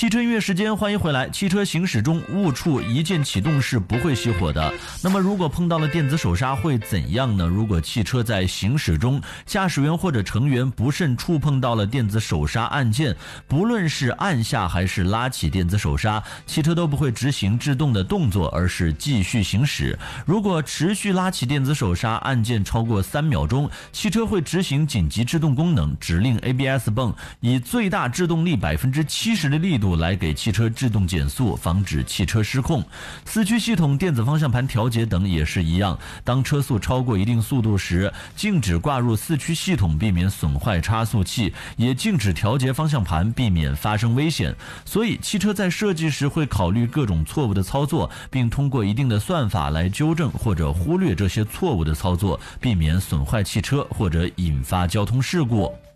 汽车音乐时间，欢迎回来。汽车行驶中误触一键启动是不会熄火的。那么如果碰到了电子手刹会怎样呢？如果汽车在行驶中，驾驶员或者成员不慎触碰到了电子手刹按键，不论是按下还是拉起电子手刹，汽车都不会执行制动的动作，而是继续行驶。如果持续拉起电子手刹按键超过3秒钟，汽车会执行紧急制动功能，指令 ABS 泵以最大制动力70%的力度来给汽车制动减速，防止汽车失控。四驱系统、电子方向盘调节等也是一样，当车速超过一定速度时，禁止挂入四驱系统，避免损坏差速器，也禁止调节方向盘，避免发生危险。所以汽车在设计时会考虑各种错误的操作，并通过一定的算法来纠正或者忽略这些错误的操作，避免损坏汽车或者引发交通事故。